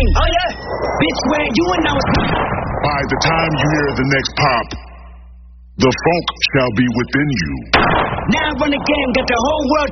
king. Oh, yeah? Bitch, where you and I was... By the time you hear the next pop, the funk shall be within you. Now I run the game, got the whole world